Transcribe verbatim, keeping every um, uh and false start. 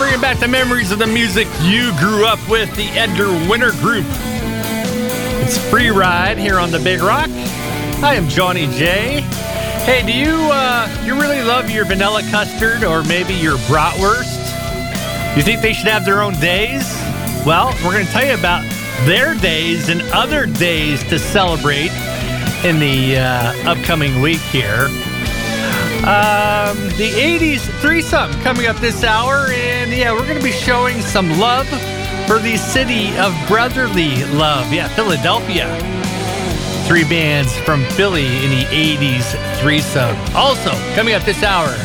bringing back the memories of the music you grew up with, the Edgar Winter Group. It's Free Ride here on the Big Rock. I am Johnny J. Hey, do you uh, you really love your vanilla custard or maybe your bratwurst? You think they should have their own days? Well, we're going to tell you about their days and other days to celebrate in the uh, upcoming week here. Um, the eighties threesome coming up this hour, and yeah, we're going to be showing some love for the city of brotherly love. Yeah, Philadelphia. Three bands from Philly in the eighties threesome. Also, coming up this hour,